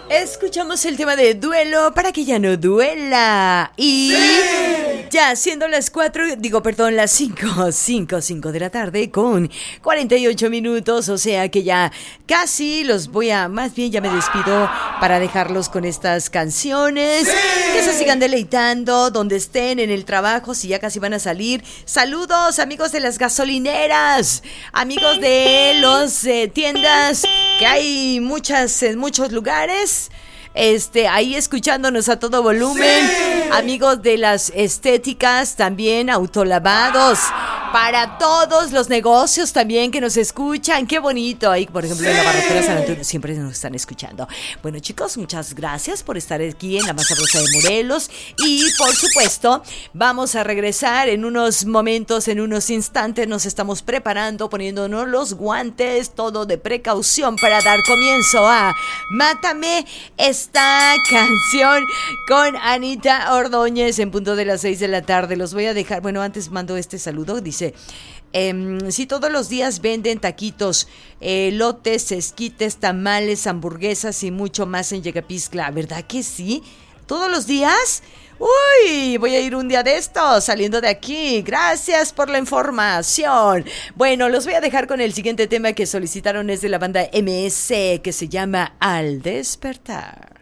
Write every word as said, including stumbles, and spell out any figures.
Escuchamos el tema de duelo para que ya no duela. Y ¡sí! Ya siendo las cuatro, digo, perdón, las cinco, cinco, cinco de la tarde con cuarenta y ocho minutos. O sea que ya casi los voy a, más bien ya me despido para dejarlos con estas canciones. ¡Sí! Que se sigan deleitando donde estén, en el trabajo, si ya casi van a salir. Saludos, amigos de las gasolineras, amigos de los eh, tiendas, que hay muchas en muchos lugares. Este, ahí escuchándonos a todo volumen. ¡Sí! Amigos de las estéticas, también autolavados. Para todos los negocios también que nos escuchan. Qué bonito. Ahí, por ejemplo, ¡sí! En la barrotera San Antonio siempre nos están escuchando. Bueno, chicos, muchas gracias por estar aquí en la más sabrosa de Morelos. Y, por supuesto, vamos a regresar en unos momentos, en unos instantes. Nos estamos preparando, poniéndonos los guantes, todo de precaución para dar comienzo a Mátame esta canción con Anita Ordóñez en punto de las seis de la tarde. Los voy a dejar, bueno, antes mando este saludo, dice, eh, si todos los días venden taquitos, eh, lotes, esquites, tamales, hamburguesas y mucho más en Yecapixtla, ¿verdad que sí? ¿Todos los días? Uy, voy a ir un día de estos saliendo de aquí. Gracias por la información. Bueno, los voy a dejar con el siguiente tema que solicitaron, es de la banda M S, que se llama Al Despertar.